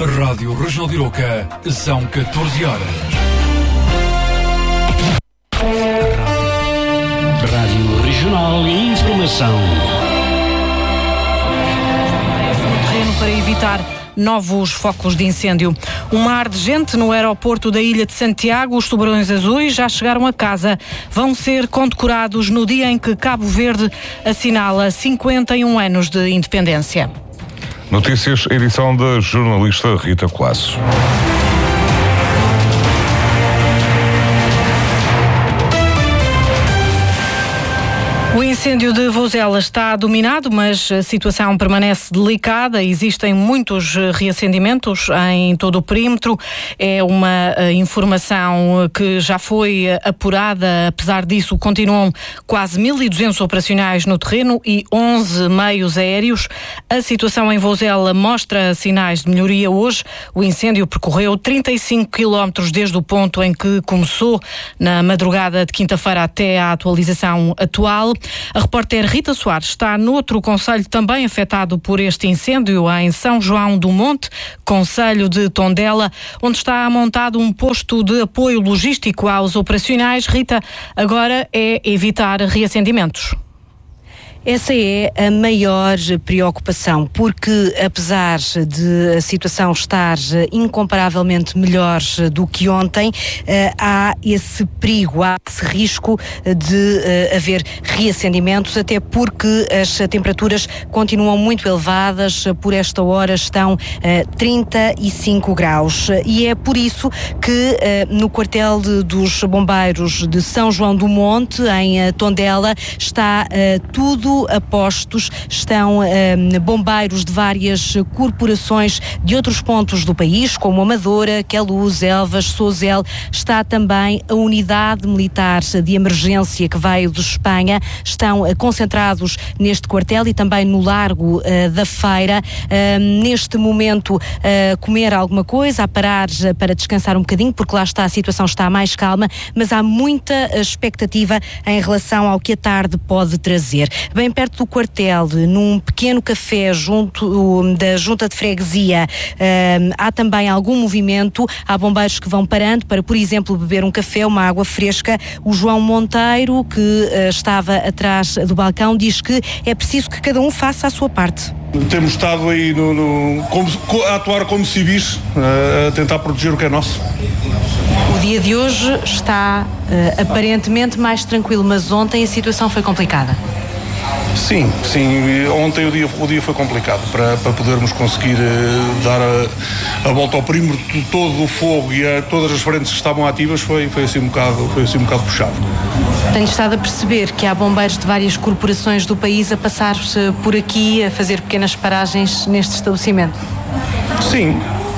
Rádio Regional de Iroca, são 14 horas. Rádio Regional e Informação. No terreno para evitar novos focos de incêndio. Um mar de gente no aeroporto da Ilha de Santiago. Os tubarões azuis já chegaram a casa. Vão ser condecorados no dia em que Cabo Verde assinala 51 anos de independência. Notícias, edição da jornalista Rita Colasso. O incêndio de Vozela está dominado, mas a situação permanece delicada. Existem muitos reacendimentos em todo o perímetro. É uma informação que já foi apurada. Apesar disso, continuam quase 1.200 operacionais no terreno e 11 meios aéreos. A situação em Vozela mostra sinais de melhoria hoje. O incêndio percorreu 35 quilómetros desde o ponto em que começou, na madrugada de quinta-feira até à atualização atual. A repórter Rita Soares está noutro concelho também afetado por este incêndio, em São João do Monte, concelho de Tondela, onde está montado um posto de apoio logístico aos operacionais. Rita, agora é evitar reacendimentos. Essa é a maior preocupação, porque apesar de a situação estar incomparavelmente melhor do que ontem, há esse perigo, há esse risco de haver reacendimentos, até porque as temperaturas continuam muito elevadas, por esta hora estão 35 graus. E é por isso que no quartel dos bombeiros de São João do Monte, em Tondela, está tudo a postos, estão bombeiros de várias corporações de outros pontos do país, como Amadora, Queluz, Elvas, Sozel. Está também a unidade militar de emergência que veio de Espanha. Estão concentrados neste quartel e também no Largo da Feira. Neste momento, comer alguma coisa, a parar para descansar um bocadinho, porque lá está, a situação está mais calma, mas há muita expectativa em relação ao que a tarde pode trazer. Bem perto do quartel, num pequeno café junto da Junta de Freguesia, há também algum movimento. Há bombeiros que vão parando para, por exemplo, beber um café, uma água fresca. O João Monteiro, que estava atrás do balcão, diz que é preciso que cada um faça a sua parte. Temos estado aí a atuar como civis, a tentar proteger o que é nosso. O dia de hoje está aparentemente mais tranquilo, mas ontem a situação foi complicada. Sim, ontem o dia foi complicado para podermos conseguir dar a volta ao perímetro de todo o fogo e a todas as frentes que estavam ativas. Foi assim um bocado puxado. Tenho estado a perceber que há bombeiros de várias corporações do país a passar-se por aqui, a fazer pequenas paragens neste estabelecimento. Sim.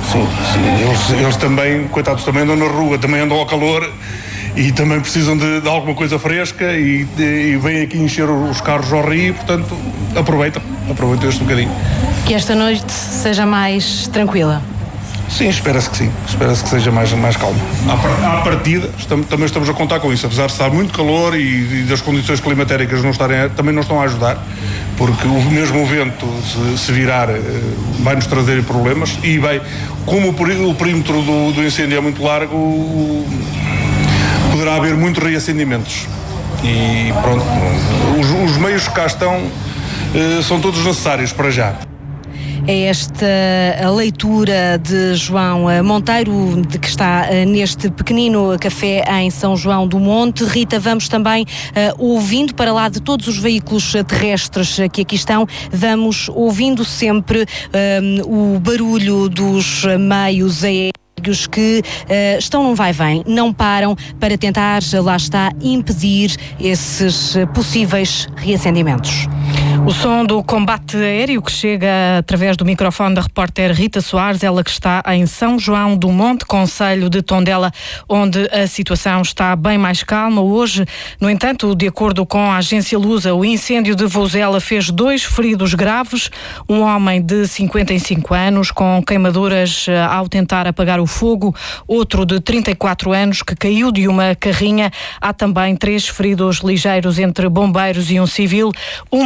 Eles também, coitados, também andam na rua, também andam ao calor e também precisam de alguma coisa fresca e vêm aqui encher os carros ao rio, portanto aproveitam este bocadinho. Que esta noite seja mais tranquila? Sim, espera-se que seja mais calmo. À partida, também estamos a contar com isso, apesar de estar muito calor e das condições climatéricas também não estão a ajudar, porque o mesmo vento, se virar, vai-nos trazer problemas e como o perímetro do incêndio é muito largo, poderá haver muitos reacendimentos e pronto, os meios que cá estão são todos necessários para já. É esta a leitura de João Monteiro, de que está neste pequenino café em São João do Monte. Rita, vamos também ouvindo, para lá de todos os veículos terrestres que aqui estão, vamos ouvindo sempre o barulho dos meios aéreos que estão num vai-vem, não param para tentar, lá está, impedir esses possíveis reacendimentos. O som do combate aéreo que chega através do microfone da repórter Rita Soares, ela que está em São João do Monte, concelho de Tondela, onde a situação está bem mais calma. Hoje, no entanto, de acordo com a agência Lusa, o incêndio de Vozela fez 2 feridos graves, um homem de 55 anos com queimaduras ao tentar apagar o fogo, outro de 34 anos que caiu de uma carrinha. Há também 3 feridos ligeiros entre bombeiros e um civil. Uma fábrica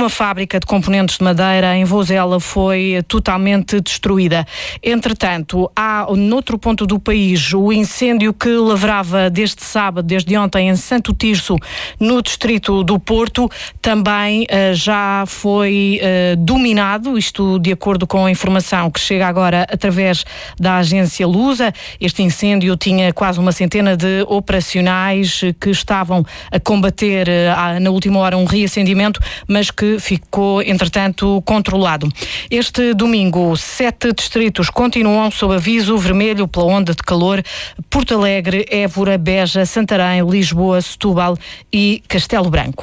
fábrica de componentes de madeira em Vozela foi totalmente destruída. Entretanto, há noutro ponto do país o incêndio que lavrava desde sábado, desde ontem, em Santo Tirso, no distrito do Porto, também já foi dominado, isto de acordo com a informação que chega agora através da agência Lusa. Este incêndio tinha quase uma centena de operacionais que estavam a combater na última hora um reacendimento, mas que ficou, entretanto, controlado. Este domingo, 7 distritos continuam sob aviso vermelho pela onda de calor: Porto Alegre, Évora, Beja, Santarém, Lisboa, Setúbal e Castelo Branco.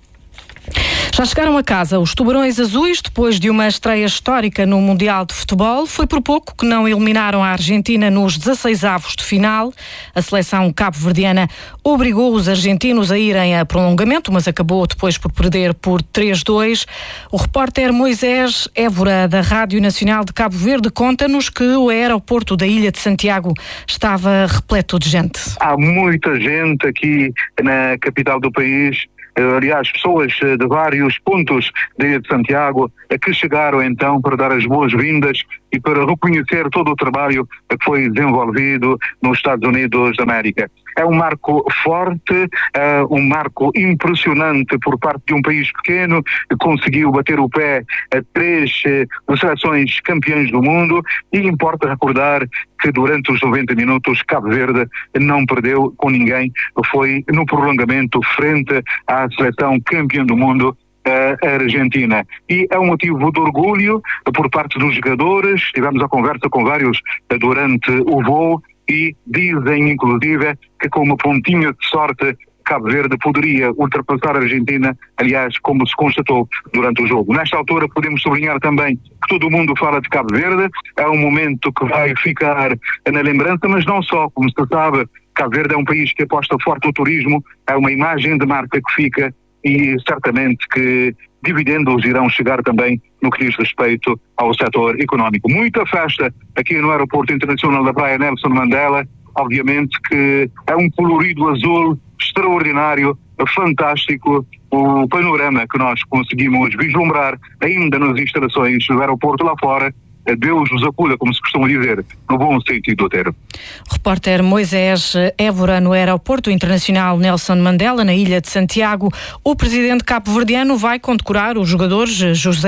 Já chegaram a casa os Tubarões Azuis depois de uma estreia histórica no Mundial de Futebol. Foi por pouco que não eliminaram a Argentina nos 16avos de final. A seleção cabo-verdiana obrigou os argentinos a irem a prolongamento, mas acabou depois por perder por 3-2. O repórter Moisés Évora, da Rádio Nacional de Cabo Verde, conta-nos que o aeroporto da Ilha de Santiago estava repleto de gente. Há muita gente aqui na capital do país. Aliás, pessoas de vários pontos da Ilha de Santiago que chegaram então para dar as boas-vindas e para reconhecer todo o trabalho que foi desenvolvido nos Estados Unidos da América. É um marco forte, um marco impressionante por parte de um país pequeno que conseguiu bater o pé a 3 seleções campeãs do mundo, e importa recordar que durante os 90 minutos Cabo Verde não perdeu com ninguém, foi no prolongamento frente à seleção campeã do mundo, a Argentina. E é um motivo de orgulho por parte dos jogadores. Tivemos a conversa com vários durante o voo e dizem, inclusive, que com uma pontinha de sorte Cabo Verde poderia ultrapassar a Argentina, aliás, como se constatou durante o jogo. Nesta altura podemos sublinhar também que todo mundo fala de Cabo Verde, é um momento que vai ficar na lembrança, mas não só, como se sabe, Cabo Verde é um país que aposta forte no turismo, é uma imagem de marca que fica, e certamente que dividendos irão chegar também no que diz respeito ao setor económico. Muita festa aqui no Aeroporto Internacional da Praia Nelson Mandela, obviamente que é um colorido azul extraordinário, fantástico, o panorama que nós conseguimos vislumbrar ainda nas instalações do aeroporto lá fora. Deus nos acuda, como se costuma dizer, no bom sentido do termo. Repórter Moisés Évora, no Aeroporto Internacional Nelson Mandela, na Ilha de Santiago. O presidente cabo-verdiano vai condecorar os jogadores.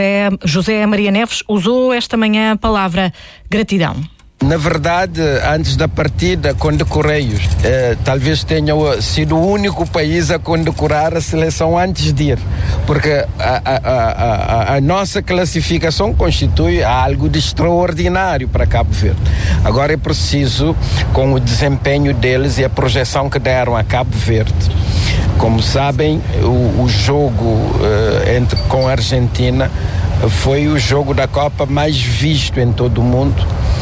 José Maria Neves usou esta manhã a palavra gratidão. Na verdade, antes da partida, condecorei-os. Talvez tenha sido o único país a condecorar a seleção antes de ir, porque a nossa classificação constitui algo de extraordinário para Cabo Verde. Agora é preciso, com o desempenho deles e a projeção que deram a Cabo Verde. Como sabem, o jogo com a Argentina foi o jogo da Copa mais visto em todo o mundo.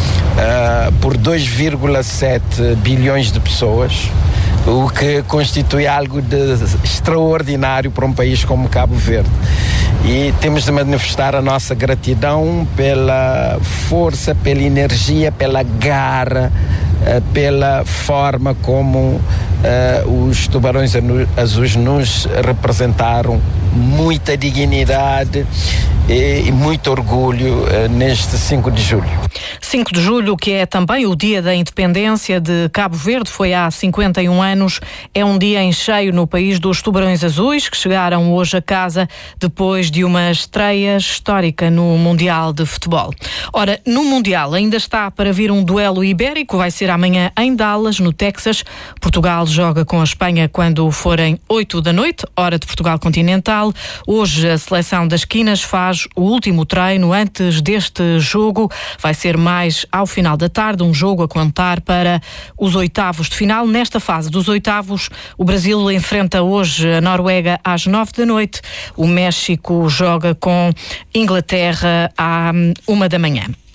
Por 2,7 bilhões de pessoas, o que constitui algo de extraordinário para um país como Cabo Verde. E temos de manifestar a nossa gratidão pela força, pela energia, pela garra, pela forma como os Tubarões Azuis nos representaram. Muita dignidade e muito orgulho neste 5 de julho. 5 de julho, que é também o dia da independência de Cabo Verde, foi há 51 anos. É um dia em cheio no país dos Tubarões Azuis, que chegaram hoje a casa depois de uma estreia histórica no Mundial de Futebol. Ora, no Mundial ainda está para vir um duelo ibérico, vai ser amanhã em Dallas, no Texas. Portugal joga com a Espanha quando forem 8 da noite, hora de Portugal continental. Hoje a seleção das Quinas faz o último treino antes deste jogo. Vai ser mais ao final da tarde, um jogo a contar para os 8avos de final. Nesta fase dos 8avos, o Brasil enfrenta hoje a Noruega às 9 da noite. O México joga com Inglaterra à 1 da manhã.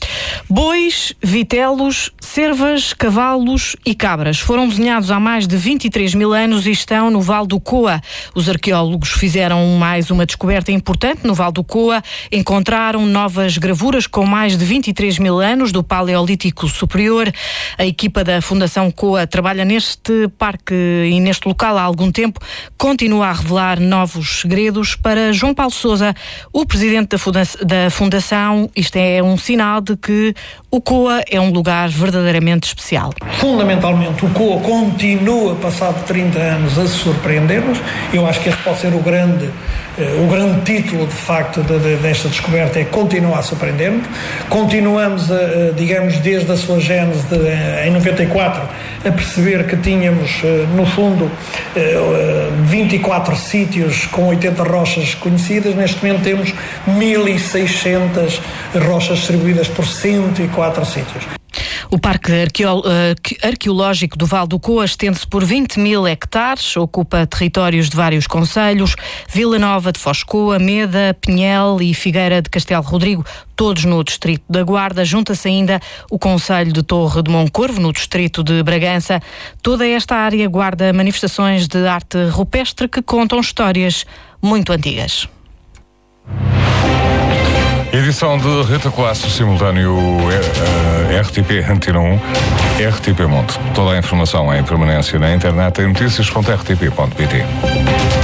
Bois, vitelos, cervas, cavalos e cabras foram desenhados há mais de 23 mil anos e estão no Vale do Coa. Os arqueólogos fizeram mais uma descoberta importante no Vale do Coa. Encontraram novas gravuras com mais de 23 mil anos do Paleolítico Superior. A equipa da Fundação Coa trabalha neste parque e neste local há algum tempo. Continua a revelar novos segredos. Para João Paulo Sousa, o presidente da Fundação, isto é um sinal de que o Coa é um lugar verdadeiramente especial. Fundamentalmente, o Coa continua, passado 30 anos, a surpreender-nos. Eu acho que esse pode ser o grande título, de facto, desta descoberta, é continuar a surpreender-nos. Continuamos, digamos, desde a sua gênese em 94, a perceber que tínhamos, no fundo, 24 sítios com 80 rochas conhecidas. Neste momento temos 1.600 rochas distribuídas por 104 sítios. O Parque Arqueológico do Vale do Coa estende-se por 20 mil hectares, ocupa territórios de vários concelhos: Vila Nova de Foz Coa, Meda, Pinhel e Figueira de Castelo Rodrigo, todos no distrito da Guarda. Junta-se ainda o concelho de Torre de Moncorvo, no distrito de Bragança. Toda esta área guarda manifestações de arte rupestre que contam histórias muito antigas. Edição de Rita Colasso, simultâneo RTP Antena 1, RTP Mundo. Toda a informação em permanência na internet em notícias.rtp.pt.